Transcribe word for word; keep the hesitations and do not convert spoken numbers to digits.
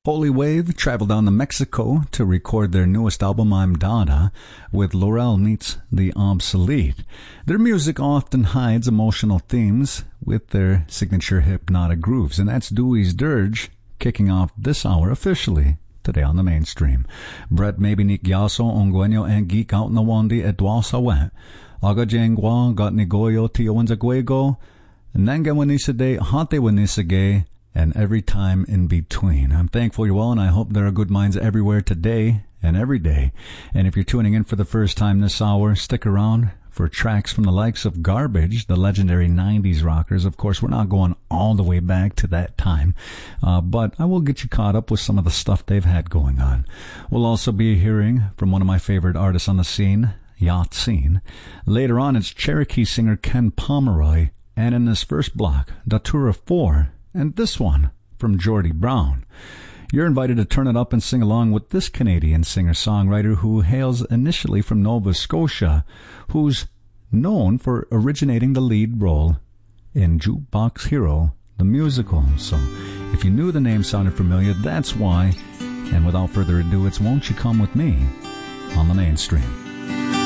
Holy Wave traveled down to Mexico to record their newest album, I'm Dada, with Laurel Meets the Obsolete. Their music often hides emotional themes with their signature hypnotic grooves, and that's Dewey's Dirge, kicking off this hour officially today on the mainstream. Brett Maybe Nikyaso Ongwenyo and Geek Out Nawandi Edwa Sawe. Aga Jengwa got Nigoyo Tio Wanzaguego, Nanga Wanisade Hate Wanisage, and every time in between. I'm thankful you're well, and I hope there are good minds everywhere today and every day. And if you're tuning in for the first time this hour, stick around for tracks from the likes of Garbage, the legendary nineties rockers. Of course, we're not going all the way back to that time, uh, but I will get you caught up with some of the stuff they've had going on. We'll also be hearing from one of my favorite artists on the scene, Yacht Scene. Later on, it's Cherokee singer Ken Pomeroy, and in this first block, Datura four, and this one from Geordie Brown. You're invited to turn it up and sing along with this Canadian singer-songwriter who hails initially from Nova Scotia, who's known for originating the lead role in Jukebox Hero, the musical. So if you knew the name sounded familiar, that's why. And without further ado, it's Won't You Come With Me on the mainstream.